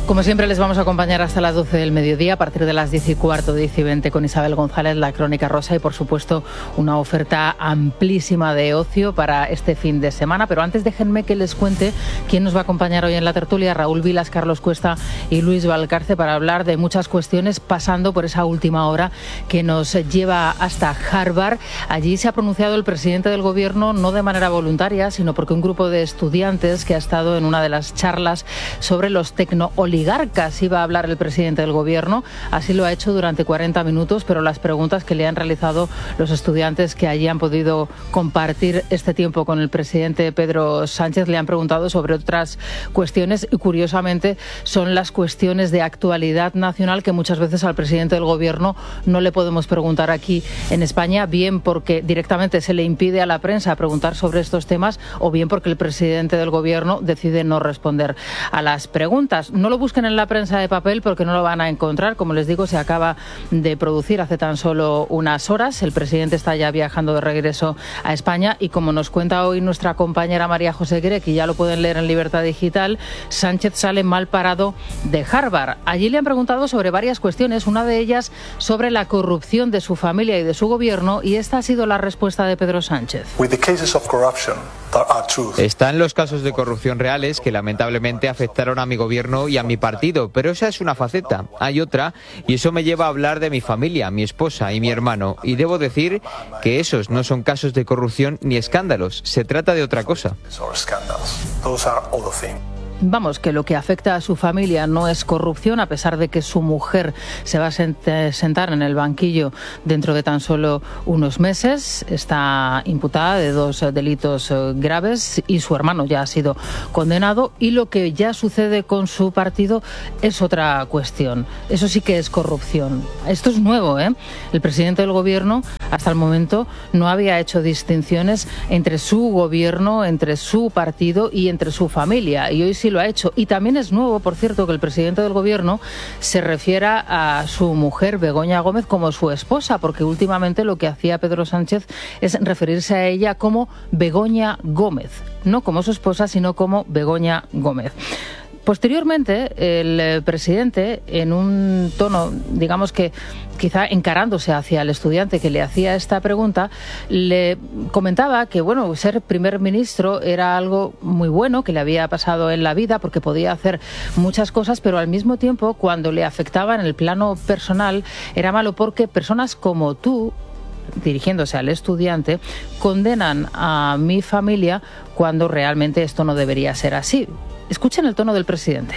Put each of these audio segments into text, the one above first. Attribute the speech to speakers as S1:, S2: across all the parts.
S1: Como siempre, les vamos a acompañar hasta las 12 del mediodía, a partir de las 10:15, 10:20 con Isabel González, la Crónica Rosa y, por supuesto, una oferta amplísima de ocio para este fin de semana. Pero antes déjenme que les cuente quién nos va a acompañar hoy en la tertulia: Raúl Vilas, Carlos Cuesta y Luis Valcarce, para hablar de muchas cuestiones, pasando por esa última hora que nos lleva hasta Harvard. Allí se ha pronunciado el presidente del Gobierno, no de manera voluntaria, sino porque un grupo de estudiantes que ha estado en una de las charlas sobre los tecnooligarcas iba a hablar el presidente del Gobierno. Así lo ha hecho durante 40 minutos, pero las preguntas que le han realizado los estudiantes que allí han podido compartir este tiempo con el presidente Pedro Sánchez le han preguntado sobre otras cuestiones y, curiosamente, son las cuestiones de actualidad nacional que muchas veces al presidente del Gobierno no le podemos preguntar aquí en España, bien porque directamente se le impide a la prensa preguntar sobre estos temas o bien porque el presidente del Gobierno decide no responder a las preguntas. No lo busquen en la prensa de papel porque no lo van a encontrar. Como les digo, se acaba de producir hace tan solo unas horas. El presidente está ya viajando de regreso a España y, como nos cuenta hoy nuestra compañera María José Grec, y ya lo pueden leer en Libertad Digital, Sánchez sale mal parado de Harvard. Allí le han preguntado sobre varias cuestiones, una de ellas sobre la corrupción de su familia y de su gobierno, y esta ha sido la respuesta de Pedro Sánchez.
S2: Están los casos de corrupción reales que lamentablemente afectaron a mi gobierno y a mi partido, pero esa es una faceta. Hay otra, y eso me lleva a hablar de mi familia, mi esposa y mi hermano. Y debo decir que esos no son casos de corrupción ni escándalos, se trata de otra cosa.
S1: Vamos, que lo que afecta a su familia no es corrupción, a pesar de que su mujer se va a sentar en el banquillo dentro de tan solo unos meses. Está imputada de 2 delitos graves y su hermano ya ha sido condenado. Y lo que ya sucede con su partido es otra cuestión. Eso sí que es corrupción. Esto es nuevo, ¿eh? El presidente del Gobierno hasta el momento no había hecho distinciones entre su gobierno, entre su partido y entre su familia. Y hoy sí lo ha hecho. Y también es nuevo, por cierto, que el presidente del Gobierno se refiera a su mujer, Begoña Gómez, como su esposa, porque últimamente lo que hacía Pedro Sánchez es referirse a ella como Begoña Gómez, no como su esposa, sino como Begoña Gómez. Posteriormente, el presidente, en un tono, digamos que quizá encarándose hacia el estudiante que le hacía esta pregunta, le comentaba que, bueno, ser primer ministro era algo muy bueno que le había pasado en la vida porque podía hacer muchas cosas, pero al mismo tiempo, cuando le afectaba en el plano personal, era malo porque personas como tú, dirigiéndose al estudiante, condenan a mi familia cuando realmente esto no debería ser así. Escuchen el tono del presidente.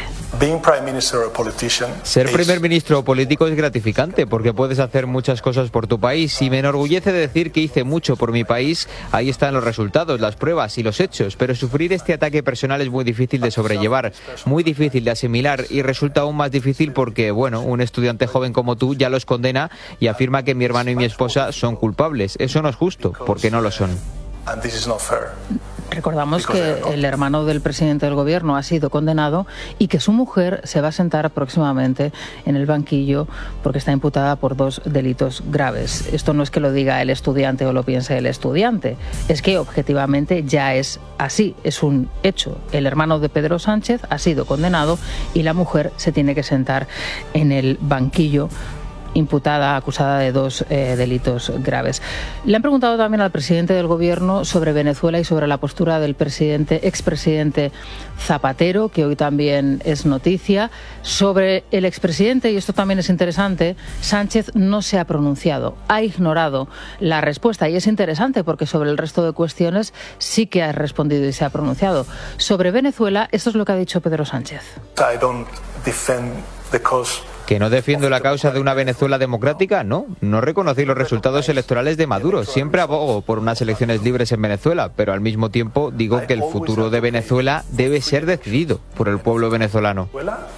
S2: Ser primer ministro o político es gratificante porque puedes hacer muchas cosas por tu país y me enorgullece decir que hice mucho por mi país. Ahí están los resultados, las pruebas y los hechos, pero sufrir este ataque personal es muy difícil de sobrellevar, muy difícil de asimilar y resulta aún más difícil porque, bueno, un estudiante joven como tú ya los condena y afirma que mi hermano y mi esposa son culpables. Eso no es justo, porque no lo son.
S1: Recordamos que el hermano del presidente del Gobierno ha sido condenado y que su mujer se va a sentar próximamente en el banquillo porque está imputada por 2 delitos graves. Esto no es que lo diga el estudiante o lo piense el estudiante, es que objetivamente ya es así, es un hecho. El hermano de Pedro Sánchez ha sido condenado y la mujer se tiene que sentar en el banquillo imputada, acusada de 2 delitos graves. Le han preguntado también al presidente del Gobierno sobre Venezuela y sobre la postura del expresidente Zapatero, que hoy también es noticia. Sobre el expresidente, y esto también es interesante, Sánchez no se ha pronunciado, ha ignorado la respuesta, y es interesante porque sobre el resto de cuestiones sí que ha respondido y se ha pronunciado. Sobre Venezuela, esto es lo que ha dicho Pedro Sánchez.
S2: ¿Que no defiendo la causa de una Venezuela democrática? No reconocí los resultados electorales de Maduro. Siempre abogo por unas elecciones libres en Venezuela, pero al mismo tiempo digo que el futuro de Venezuela debe ser decidido por el pueblo venezolano.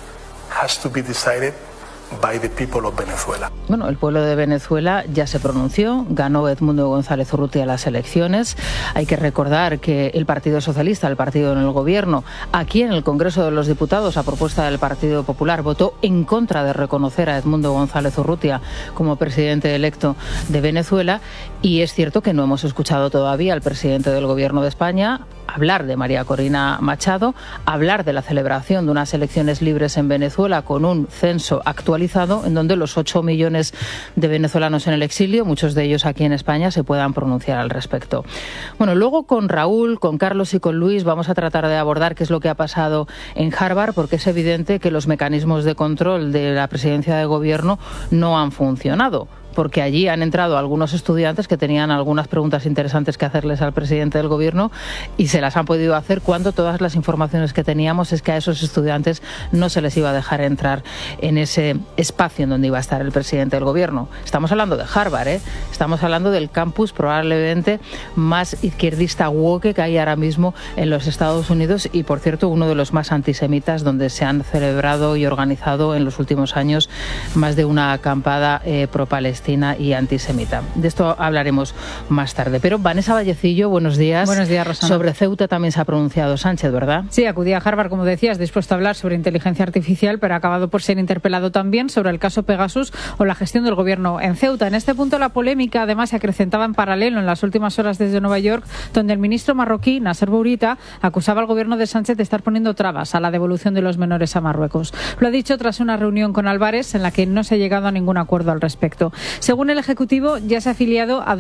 S1: Bueno, el pueblo de Venezuela ya se pronunció, ganó Edmundo González Urrutia las elecciones. Hay que recordar que el Partido Socialista, el partido en el Gobierno, aquí en el Congreso de los Diputados, a propuesta del Partido Popular, votó en contra de reconocer a Edmundo González Urrutia como presidente electo de Venezuela. Y es cierto que no hemos escuchado todavía al presidente del Gobierno de España hablar de María Corina Machado, hablar de la celebración de unas elecciones libres en Venezuela con un censo actualizado en donde los 8 millones de venezolanos en el exilio, muchos de ellos aquí en España, se puedan pronunciar al respecto. Bueno, luego con Raúl, con Carlos y con Luis vamos a tratar de abordar qué es lo que ha pasado en Harvard, porque es evidente que los mecanismos de control de la presidencia de gobierno no han funcionado, porque allí han entrado algunos estudiantes que tenían algunas preguntas interesantes que hacerles al presidente del gobierno y se las han podido hacer cuando todas las informaciones que teníamos es que a esos estudiantes no se les iba a dejar entrar en ese espacio en donde iba a estar el presidente del gobierno. Estamos hablando de Harvard, estamos hablando del campus probablemente más izquierdista woke que hay ahora mismo en los Estados Unidos y, por cierto, uno de los más antisemitas, donde se han celebrado y organizado en los últimos años más de una acampada pro-palestina y antisemita. De esto hablaremos más tarde. Pero Vanessa Vallecillo, buenos días.
S3: Buenos días, Rosana.
S1: Sobre Ceuta también se ha pronunciado Sánchez, ¿verdad?
S3: Sí, acudía a Harvard, como decías, dispuesto a hablar sobre inteligencia artificial, pero ha acabado por ser interpelado también sobre el caso Pegasus o la gestión del gobierno en Ceuta. En este punto la polémica además se acrecentaba en paralelo en las últimas horas desde Nueva York, donde el ministro marroquí, Nasser Bourita, acusaba al gobierno de Sánchez de estar poniendo trabas a la devolución de los menores a Marruecos. Lo ha dicho tras una reunión con Álvarez en la que no se ha llegado a ningún acuerdo al respecto. Según el Ejecutivo, ya se ha afiliado a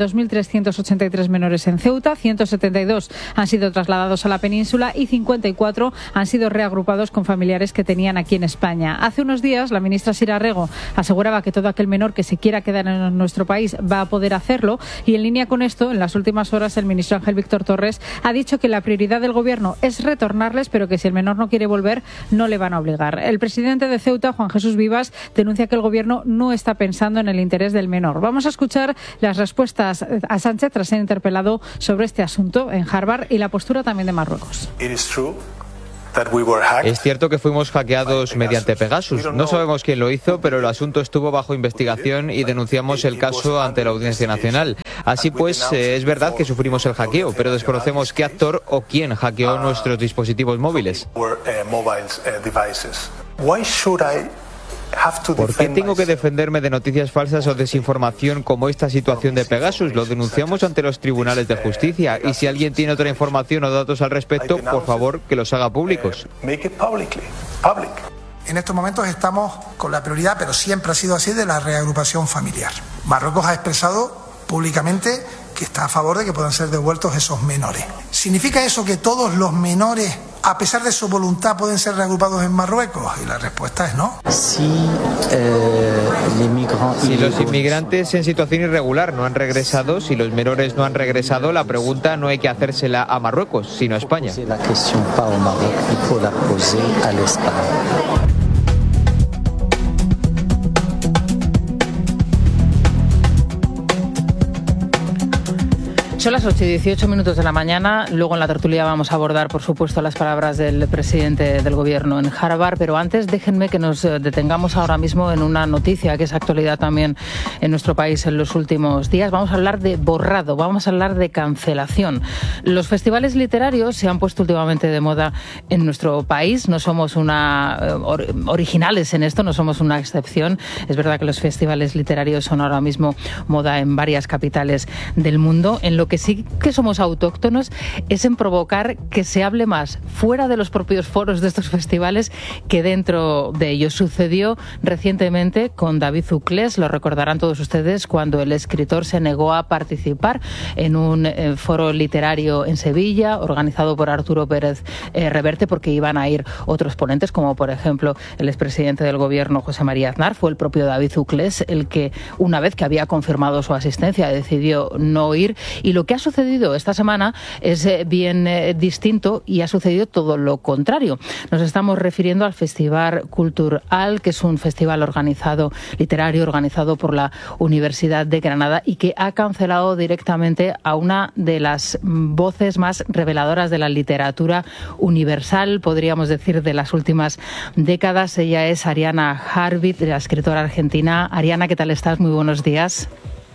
S3: 2.383 menores en Ceuta, 172 han sido trasladados a la península y 54 han sido reagrupados con familiares que tenían aquí en España. Hace unos días, la ministra Sira Rego aseguraba que todo aquel menor que se quiera quedar en nuestro país va a poder hacerlo y, en línea con esto, en las últimas horas el ministro Ángel Víctor Torres ha dicho que la prioridad del gobierno es retornarles, pero que si el menor no quiere volver, no le van a obligar. El presidente de Ceuta, Juan Jesús Vivas, denuncia que el gobierno no está pensando en el interés del menor. Vamos a escuchar las respuestas a Sánchez tras ser interpelado sobre este asunto en Harvard y la postura también de Marruecos.
S2: Es cierto que fuimos hackeados mediante Pegasus. No sabemos quién lo hizo, pero el asunto estuvo bajo investigación y denunciamos el caso ante la Audiencia Nacional. Así pues, es verdad que sufrimos el hackeo, pero desconocemos qué actor o quién hackeó nuestros dispositivos móviles. ¿Por qué tengo que defenderme de noticias falsas o desinformación como esta situación de Pegasus? Lo denunciamos ante los tribunales de justicia y si alguien tiene otra información o datos al respecto, por favor, que los haga públicos.
S4: En estos momentos estamos con la prioridad, pero siempre ha sido así, de la reagrupación familiar. Marruecos ha expresado públicamente que está a favor de que puedan ser devueltos esos menores. ¿Significa eso que todos los menores, a pesar de su voluntad, pueden ser reagrupados en Marruecos? Y la respuesta es no.
S2: Si los inmigrantes en situación irregular no han regresado, si los menores no han regresado, la pregunta no hay que hacérsela a Marruecos, sino a España.
S1: Son las 8:18 de la mañana. Luego en la tertulia vamos a abordar, por supuesto, las palabras del presidente del gobierno en Harvard. Pero antes, déjenme que nos detengamos ahora mismo en una noticia que es actualidad también en nuestro país en los últimos días. Vamos a hablar de borrado, vamos a hablar de cancelación. Los festivales literarios se han puesto últimamente de moda en nuestro país. No somos originales en esto, no somos una excepción. Es verdad que los festivales literarios son ahora mismo moda en varias capitales del mundo. En lo que sí que somos autóctonos es en provocar que se hable más fuera de los propios foros de estos festivales que dentro de ellos. Sucedió recientemente con David Uclés, lo recordarán todos ustedes, cuando el escritor se negó a participar en un foro literario en Sevilla, organizado por Arturo Pérez Reverte, porque iban a ir otros ponentes, como por ejemplo el expresidente del gobierno, José María Aznar. Fue el propio David Uclés el que, una vez que había confirmado su asistencia, decidió no ir. Y lo que ha sucedido esta semana es bien distinto y ha sucedido todo lo contrario. Nos estamos refiriendo al Festival Cultural, que es un festival literario organizado por la Universidad de Granada y que ha cancelado directamente a una de las voces más reveladoras de la literatura universal, podríamos decir, de las últimas décadas. Ella es Ariana Harvitz, la escritora argentina. Ariana, ¿qué tal estás? Muy buenos días.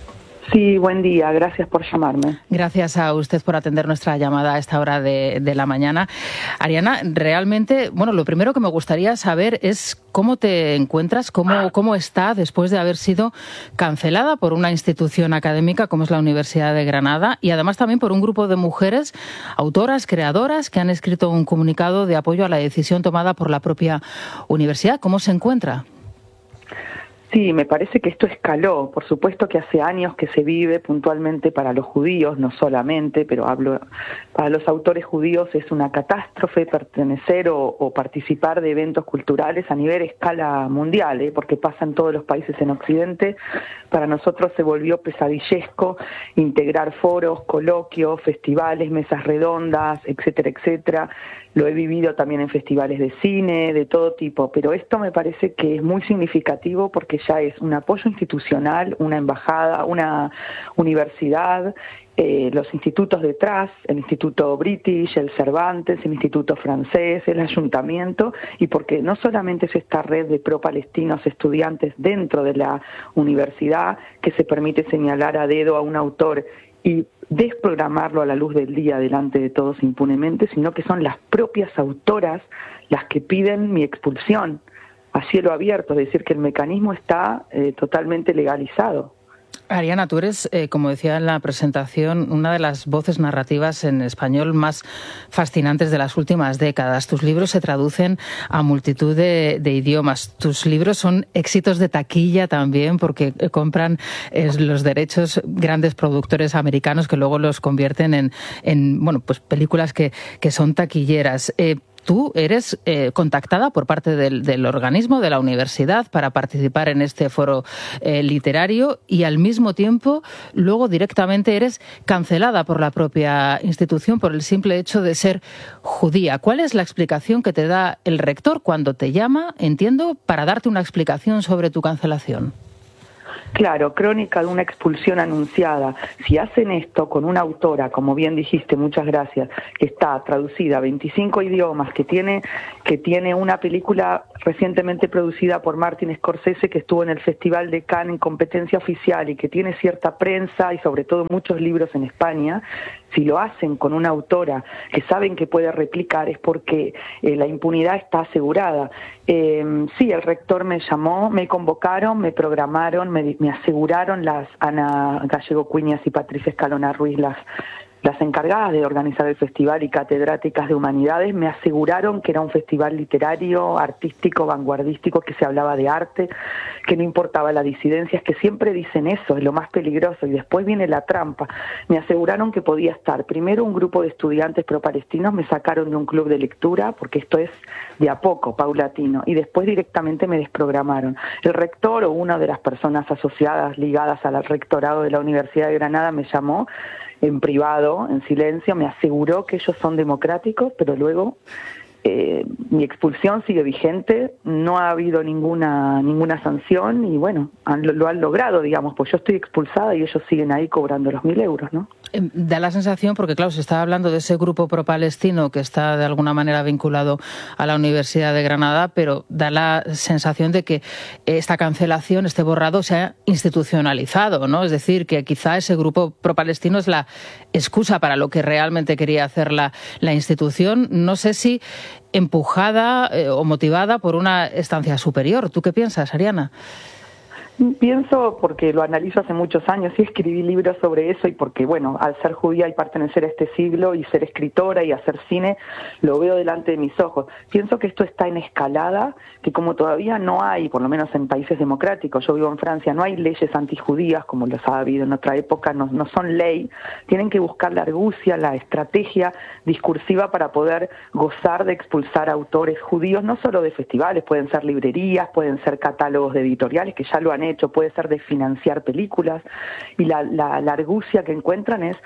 S5: Sí, buen día. Gracias por llamarme.
S1: Gracias a usted por atender nuestra llamada a esta hora de la mañana. Ariana, realmente, bueno, lo primero que me gustaría saber es cómo te encuentras, cómo está después de haber sido cancelada por una institución académica como es la Universidad de Granada y además también por un grupo de mujeres, autoras, creadoras, que han escrito un comunicado de apoyo a la decisión tomada por la propia universidad. ¿Cómo se encuentra?
S5: Sí, me parece que esto escaló. Por supuesto que hace años que se vive puntualmente para los judíos, no solamente, pero hablo para los autores judíos es una catástrofe pertenecer o participar de eventos culturales a nivel escala mundial, porque pasa en todos los países en Occidente. Para nosotros se volvió pesadillesco integrar foros, coloquios, festivales, mesas redondas, etcétera, etcétera. Lo he vivido también en festivales de cine, de todo tipo, pero esto me parece que es muy significativo porque ya es un apoyo institucional, una embajada, una universidad, los institutos detrás, el Instituto British, el Cervantes, el Instituto Francés, el Ayuntamiento, y porque no solamente es esta red de pro-palestinos estudiantes dentro de la universidad que se permite señalar a dedo a un autor y desprogramarlo a la luz del día delante de todos impunemente, sino que son las propias autoras las que piden mi expulsión a cielo abierto, es decir, que el mecanismo está totalmente legalizado.
S1: Ariana, tú eres, como decía en la presentación, una de las voces narrativas en español más fascinantes de las últimas décadas. Tus libros se traducen a multitud de idiomas. Tus libros son éxitos de taquilla también porque compran los derechos grandes productores americanos que luego los convierten en pues películas que son taquilleras. Tú eres contactada por parte del organismo, de la universidad, para participar en este foro literario y al mismo tiempo luego directamente eres cancelada por la propia institución por el simple hecho de ser judía. ¿Cuál es la explicación que te da el rector cuando te llama, entiendo, para darte una explicación sobre tu cancelación?
S5: Claro, crónica de una expulsión anunciada. Si hacen esto con una autora, como bien dijiste, muchas gracias, que está traducida a 25 idiomas, que tiene una película recientemente producida por Martin Scorsese que estuvo en el Festival de Cannes en competencia oficial y que tiene cierta prensa y sobre todo muchos libros en España, si lo hacen con una autora que saben que puede replicar es porque la impunidad está asegurada. Sí, el rector me llamó, me convocaron, me programaron, me aseguraron las Ana Gallego Cuñas y Patricia Escalona Ruiz, las encargadas de organizar el festival y catedráticas de humanidades, me aseguraron que era un festival literario, artístico, vanguardístico, que se hablaba de arte, que no importaba la disidencia, es que siempre dicen eso, es lo más peligroso, y después viene la trampa. Me aseguraron que podía estar, primero un grupo de estudiantes pro-palestinos, me sacaron de un club de lectura, porque esto es de a poco, paulatino, y después directamente me desprogramaron. El rector o una de las personas asociadas, ligadas al rectorado de la Universidad de Granada, me llamó en privado, en silencio, me aseguró que ellos son democráticos, pero luego mi expulsión sigue vigente, no ha habido ninguna sanción y bueno, lo han logrado, digamos, pues yo estoy expulsada y ellos siguen ahí cobrando los 1.000 euros, ¿no?
S1: Da la sensación, porque claro, se está hablando de ese grupo pro-palestino que está de alguna manera vinculado a la Universidad de Granada, pero da la sensación de que esta cancelación, este borrado, se ha institucionalizado, ¿no? Es decir, que quizá ese grupo pro-palestino es la excusa para lo que realmente quería hacer la institución. No sé si empujada o motivada por una estancia superior. ¿Tú qué piensas, Ariana?
S5: Pienso, porque lo analizo hace muchos años y escribí libros sobre eso y porque, bueno, al ser judía y pertenecer a este siglo y ser escritora y hacer cine, lo veo delante de mis ojos. Pienso que esto está en escalada, que como todavía no hay, por lo menos en países democráticos, yo vivo en Francia, no hay leyes antijudías como los ha habido en otra época, no son ley, tienen que buscar la argucia, la estrategia discursiva para poder gozar de expulsar autores judíos, no solo de festivales, pueden ser librerías, pueden ser catálogos de editoriales que ya lo han hecho, puede ser de financiar películas, y la argucia que encuentran es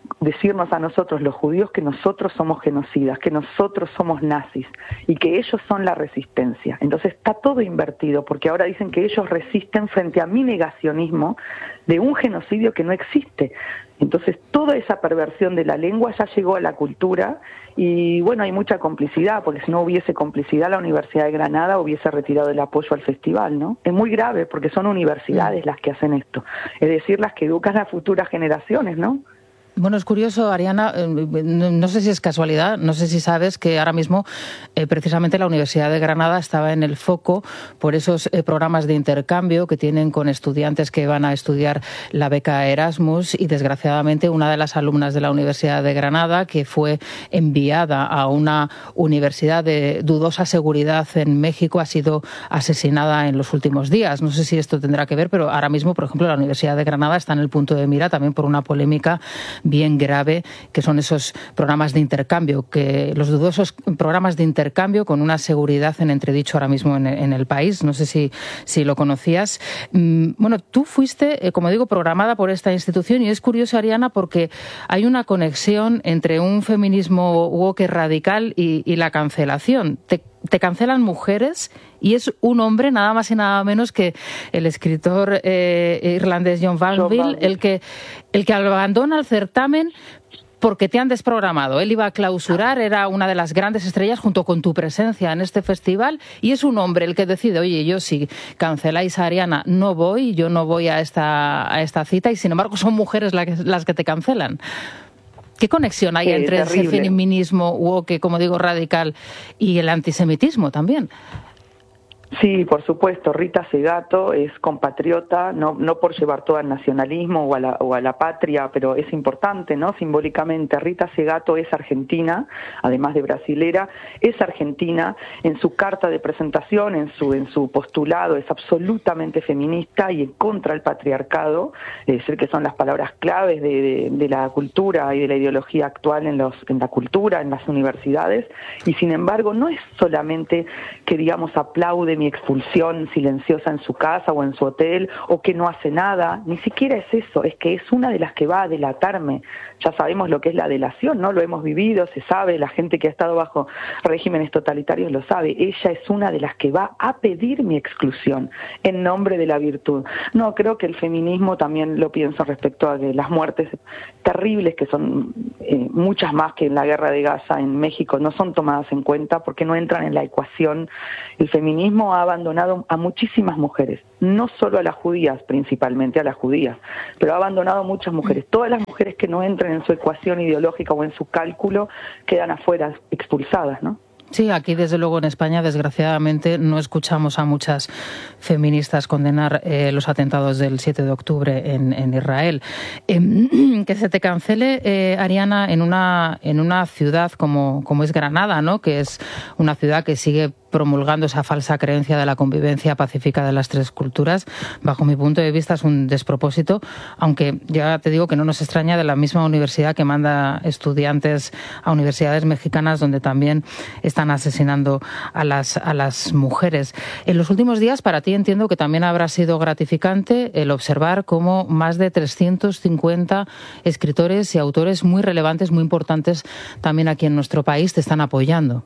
S5: decirnos a nosotros, los judíos, que nosotros somos genocidas, que nosotros somos nazis y que ellos son la resistencia. Entonces está todo invertido, porque ahora dicen que ellos resisten frente a mi negacionismo de un genocidio que no existe. Entonces toda esa perversión de la lengua ya llegó a la cultura y bueno, hay mucha complicidad, porque si no hubiese complicidad la Universidad de Granada hubiese retirado el apoyo al festival, ¿no? Es muy grave porque son universidades las que hacen esto, es decir, las que educan a futuras generaciones, ¿no?
S1: Bueno, es curioso, Ariana, no sé si es casualidad, no sé si sabes que ahora mismo precisamente la Universidad de Granada estaba en el foco por esos programas de intercambio que tienen con estudiantes que van a estudiar la beca Erasmus y desgraciadamente una de las alumnas de la Universidad de Granada que fue enviada a una universidad de dudosa seguridad en México ha sido asesinada en los últimos días. No sé si esto tendrá que ver, pero ahora mismo, por ejemplo, la Universidad de Granada está en el punto de mira también por una polémica bien grave, que son esos programas de intercambio, que los dudosos programas de intercambio con una seguridad en entredicho ahora mismo en el país. No sé si lo conocías. Bueno, tú fuiste, como digo, programada por esta institución y es curioso, Ariana, porque hay una conexión entre un feminismo woke radical y la cancelación. Te cancelan mujeres y es un hombre, nada más y nada menos que el escritor irlandés John Banville, el que abandona el certamen porque te han desprogramado. Él iba a clausurar, era una de las grandes estrellas junto con tu presencia en este festival y es un hombre el que decide, oye, yo si canceláis a Ariana no voy, yo no voy a esta cita y sin embargo son mujeres las que te cancelan. ¿Qué conexión hay entre ese feminismo woke, como digo, radical y el antisemitismo también?
S5: Sí, por supuesto. Rita Segato es compatriota, no por llevar todo al nacionalismo o a la patria, pero es importante, ¿no? Simbólicamente, Rita Segato es argentina, además de brasilera, es argentina. En su carta de presentación, en su postulado, es absolutamente feminista y en contra del patriarcado, es decir, que son las palabras claves de la cultura y de la ideología actual en la cultura, en las universidades. Y sin embargo, no es solamente que, digamos, aplaude mi expulsión silenciosa en su casa o en su hotel, o que no hace nada, ni siquiera es eso, es que es una de las que va a delatarme. Ya sabemos lo que es la delación, ¿no? Lo hemos vivido, se sabe, la gente que ha estado bajo regímenes totalitarios lo sabe. Ella es una de las que va a pedir mi exclusión en nombre de la virtud. No, creo que el feminismo también lo pienso respecto a las muertes terribles, que son muchas más que en la guerra de Gaza en México, no son tomadas en cuenta porque no entran en la ecuación. El feminismo ha abandonado a muchísimas mujeres, no solo a las judías, principalmente a las judías, pero ha abandonado a muchas mujeres. Todas las mujeres que no entren en su ecuación ideológica o en su cálculo quedan afuera, expulsadas, ¿no?
S1: Sí, aquí desde luego en España desgraciadamente no escuchamos a muchas feministas condenar los atentados del 7 de octubre en Israel. Que se te cancele, Ariana, en una ciudad como es Granada, ¿no? Que es una ciudad que sigue promulgando esa falsa creencia de la convivencia pacífica de las tres culturas, bajo mi punto de vista es un despropósito, aunque ya te digo que no nos extraña de la misma universidad que manda estudiantes a universidades mexicanas donde también están asesinando a las mujeres. En los últimos días, para ti entiendo que también habrá sido gratificante el observar cómo más de 350 escritores y autores muy relevantes, muy importantes también aquí en nuestro país te están apoyando.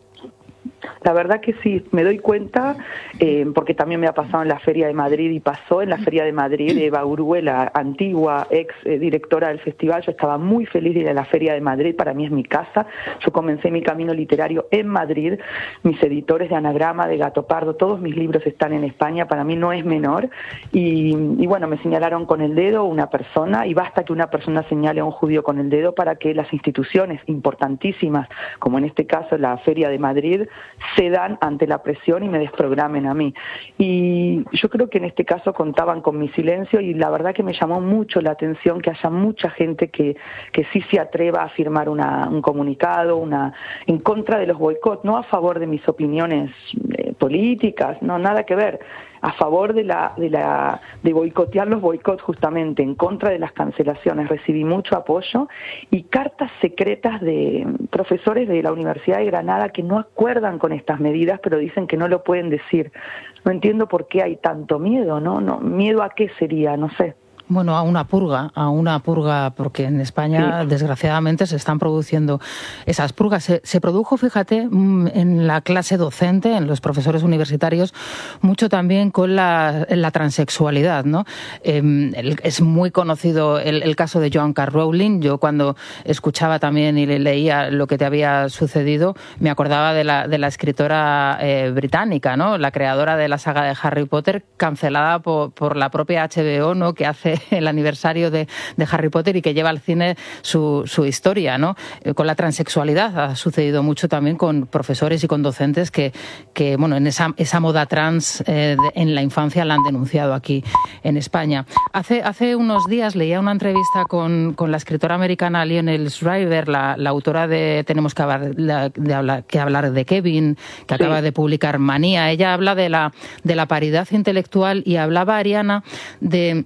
S5: La verdad que sí, me doy cuenta, porque también me ha pasado en la Feria de Madrid y pasó en la Feria de Madrid. Eva Urue, la antigua ex directora del festival, yo estaba muy feliz de ir a la Feria de Madrid, para mí es mi casa. Yo comencé mi camino literario en Madrid, mis editores de Anagrama, de Gato Pardo, todos mis libros están en España, para mí no es menor. Y bueno, me señalaron con el dedo una persona, y basta que una persona señale a un judío con el dedo para que las instituciones importantísimas, como en este caso la Feria de Madrid, cedan ante la presión y me desprogramen a mí. Y yo creo que en este caso contaban con mi silencio y la verdad que me llamó mucho la atención que haya mucha gente que sí se atreva a firmar un comunicado en contra de los boicots, no a favor de mis opiniones políticas, no, nada que ver, a favor de boicotear los boicots justamente, en contra de las cancelaciones. Recibí mucho apoyo y cartas secretas de profesores de la Universidad de Granada que no acuerdan con estas medidas, pero dicen que no lo pueden decir. No entiendo por qué hay tanto miedo, ¿no? ¿Miedo a qué sería? No sé.
S1: Bueno, a una purga, porque en España, desgraciadamente, se están produciendo esas purgas. Se produjo, fíjate, en la clase docente, en los profesores universitarios, mucho también con la transexualidad, ¿no? Es muy conocido el caso de Joan K. Rowling. Yo cuando escuchaba también y leía lo que te había sucedido, me acordaba de la escritora británica, ¿no? La creadora de la saga de Harry Potter, cancelada por la propia HBO, ¿no? Que hace el aniversario de Harry Potter y que lleva al cine su historia, ¿no? Con la transexualidad ha sucedido mucho también con profesores y con docentes que bueno, en esa moda trans en la infancia la han denunciado aquí en España. Hace unos días leía una entrevista con la escritora americana Lionel Shriver, la autora de Tenemos que hablar de Kevin, que acaba de publicar Manía. Ella habla de la paridad intelectual y hablaba, Ariana, de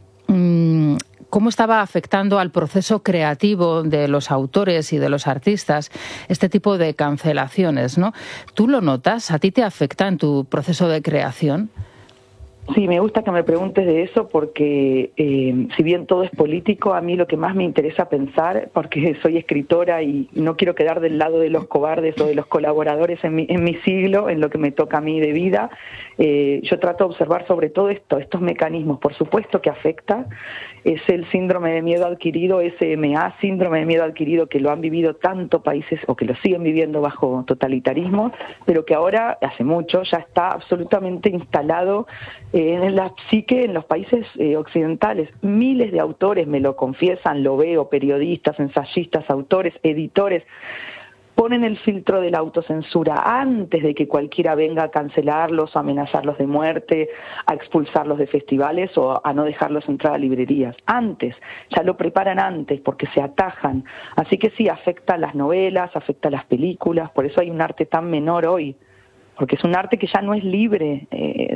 S1: cómo estaba afectando al proceso creativo de los autores y de los artistas este tipo de cancelaciones, ¿no? ¿Tú lo notas? ¿A ti te afecta en tu proceso de creación?
S5: Sí, me gusta que me preguntes de eso porque si bien todo es político, a mí lo que más me interesa pensar, porque soy escritora y no quiero quedar del lado de los cobardes o de los colaboradores en mi siglo, en lo que me toca a mí de vida, yo trato de observar sobre todo estos mecanismos. Por supuesto que afecta, es el síndrome de miedo adquirido, SMA, síndrome de miedo adquirido, que lo han vivido tantos países o que lo siguen viviendo bajo totalitarismo, pero que ahora, hace mucho, ya está absolutamente instalado en la psique en los países occidentales. Miles de autores me lo confiesan, lo veo, periodistas, ensayistas, autores, editores, ponen el filtro de la autocensura antes de que cualquiera venga a cancelarlos, a amenazarlos de muerte, a expulsarlos de festivales o a no dejarlos entrar a librerías. Antes, ya lo preparan antes porque se atajan. Así que sí, afecta a las novelas, afecta a las películas, por eso hay un arte tan menor hoy, porque es un arte que ya no es libre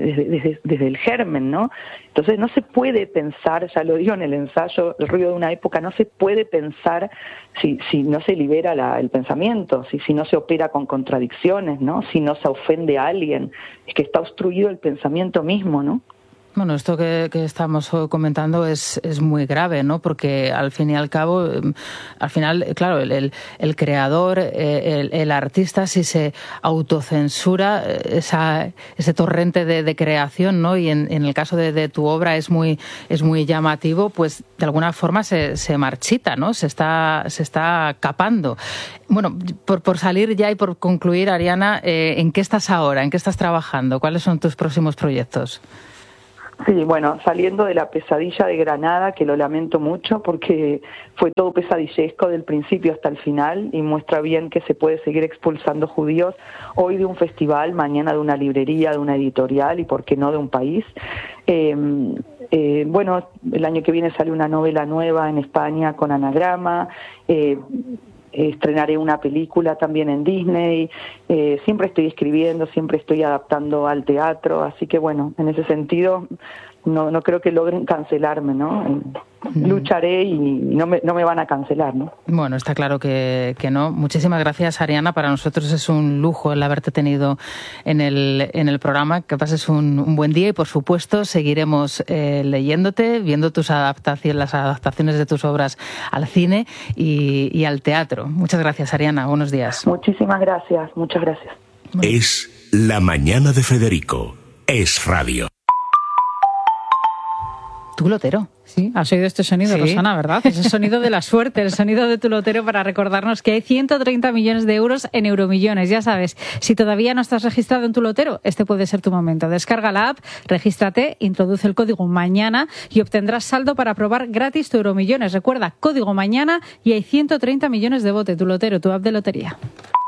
S5: desde el germen, ¿no? Entonces no se puede pensar, ya lo digo en el ensayo, El ruido de una época, no se puede pensar si no se libera el pensamiento, si no se opera con contradicciones, ¿no? Si no se ofende a alguien, es que está obstruido el pensamiento mismo, ¿no?
S1: Bueno, esto que estamos comentando es muy grave, ¿no? Porque al fin y al cabo, claro, el creador, el artista, si se autocensura ese torrente de creación, ¿no? Y en el caso de tu obra es muy llamativo, pues de alguna forma se marchita, ¿no? Se está capando. Bueno, por salir ya y por concluir, Ariana, ¿en qué estás ahora? ¿En qué estás trabajando? ¿Cuáles son tus próximos proyectos?
S5: Sí, bueno, saliendo de la pesadilla de Granada, que lo lamento mucho porque fue todo pesadillesco del principio hasta el final y muestra bien que se puede seguir expulsando judíos, hoy de un festival, mañana de una librería, de una editorial y por qué no de un país. Bueno, el año que viene sale una novela nueva en España con Anagrama, estrenaré una película también en Disney, siempre estoy escribiendo, siempre estoy adaptando al teatro, así que bueno, en ese sentido no creo que logren cancelarme, ¿no? Lucharé y no me van a cancelar, ¿no?
S1: Bueno, está claro que no. Muchísimas gracias, Ariana. Para nosotros es un lujo el haberte tenido en el programa. Que pases un buen día y, por supuesto, seguiremos leyéndote, viendo las adaptaciones de tus obras al cine y al teatro. Muchas gracias, Ariana. Buenos días.
S5: Muchísimas gracias. Muchas gracias.
S6: Es La Mañana de Federico. Es radio.
S1: Tu lotero.
S3: Sí, has oído este sonido, sí. Rosana, ¿verdad? Es el sonido de la suerte, el sonido de tu lotero para recordarnos que hay 130 millones de euros en Euromillones. Ya sabes, si todavía no estás registrado en tu lotero, este puede ser tu momento. Descarga la app, regístrate, introduce el código MAÑANA y obtendrás saldo para probar gratis tu Euromillones. Recuerda, código MAñana y hay 130 millones de bote. Tu lotero, tu app de lotería.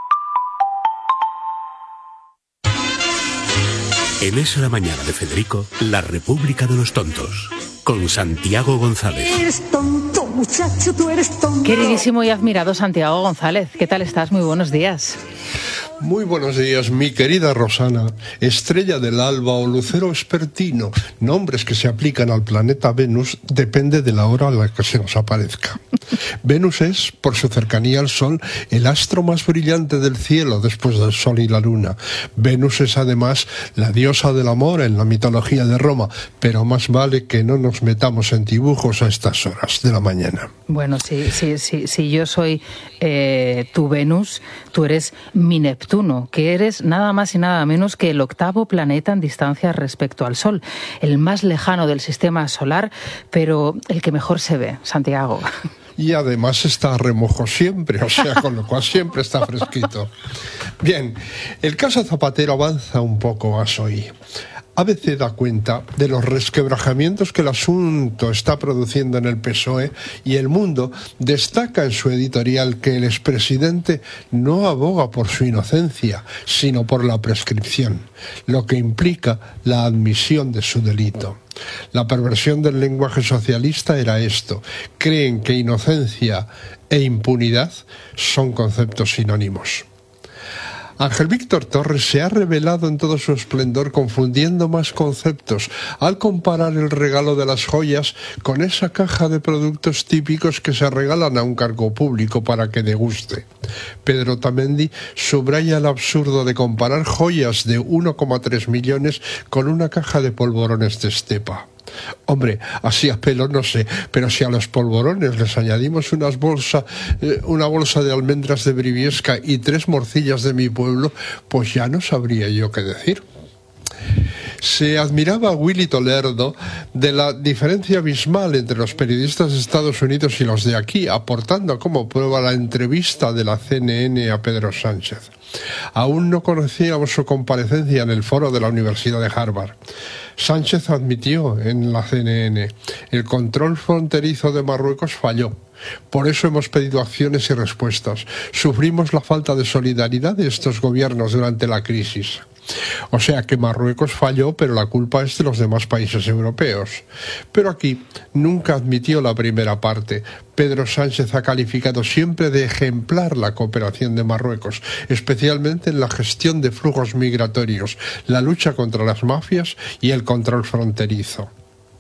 S6: En Es la Mañana de Federico, la República de los Tontos, con Santiago González.
S7: Eres tonto, muchacho, tú eres tonto.
S1: Queridísimo y admirado Santiago González, ¿qué tal estás? Muy buenos días.
S7: Muy buenos días, mi querida Rosana, estrella del alba o lucero vespertino, nombres que se aplican al planeta Venus, depende de la hora a la que se nos aparezca. Venus es, por su cercanía al Sol, el astro más brillante del cielo después del Sol y la Luna. Venus es además la diosa del amor en la mitología de Roma, pero más vale que no nos metamos en dibujos a estas horas de la mañana.
S1: Bueno, si yo soy tu Venus, tú eres mi Neptuno, que eres nada más y nada menos que el 8º planeta en distancia respecto al Sol, el más lejano del sistema solar, pero el que mejor se ve, Santiago.
S7: Y además está a remojo siempre, o sea, con lo cual siempre está fresquito. Bien, el caso Zapatero avanza un poco más hoy. ABC da cuenta de los resquebrajamientos que el asunto está produciendo en el PSOE y El Mundo destaca en su editorial que el expresidente no aboga por su inocencia, sino por la prescripción, lo que implica la admisión de su delito. La perversión del lenguaje socialista era esto: creen que inocencia e impunidad son conceptos sinónimos. Ángel Víctor Torres se ha revelado en todo su esplendor, confundiendo más conceptos al comparar el regalo de las joyas con esa caja de productos típicos que se regalan a un cargo público para que deguste. Pedro Otamendi subraya el absurdo de comparar joyas de 1,3 millones con una caja de polvorones de estepa. Hombre, así a pelo no sé, pero si a los polvorones les añadimos una bolsa de almendras de Briviesca y 3 morcillas de mi pueblo, pues ya no sabría yo qué decir. Se admiraba a Willy Toledo de la diferencia abismal entre los periodistas de Estados Unidos y los de aquí, aportando como prueba la entrevista de la CNN a Pedro Sánchez. Aún no conocíamos su comparecencia en el foro de la Universidad de Harvard. Sánchez admitió en la CNN: el control fronterizo de Marruecos falló. Por eso hemos pedido acciones y respuestas. Sufrimos la falta de solidaridad de estos gobiernos durante la crisis. O sea que Marruecos falló, pero la culpa es de los demás países europeos. Pero aquí nunca admitió la primera parte. Pedro Sánchez ha calificado siempre de ejemplar la cooperación de Marruecos, especialmente en la gestión de flujos migratorios, la lucha contra las mafias y el control fronterizo.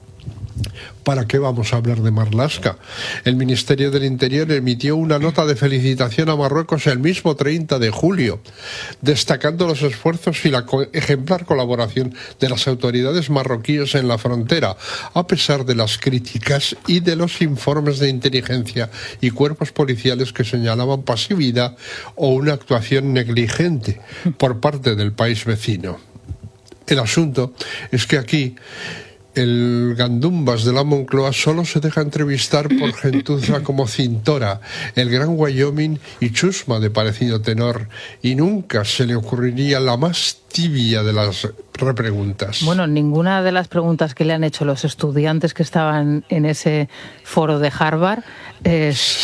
S7: ¿Para qué vamos a hablar de Marlaska? El Ministerio del Interior emitió una nota de felicitación a Marruecos el mismo 30 de julio, destacando los esfuerzos y la ejemplar colaboración de las autoridades marroquíes en la frontera, a pesar de las críticas y de los informes de inteligencia y cuerpos policiales que señalaban pasividad o una actuación negligente por parte del país vecino. El asunto es que aquí el gandumbas de la Moncloa solo se deja entrevistar por gentuza como Cintora, el Gran Wyoming y Chusma de parecido tenor, y nunca se le ocurriría la más tibia de las repreguntas.
S1: Bueno, ninguna de las preguntas que le han hecho los estudiantes que estaban en ese foro de Harvard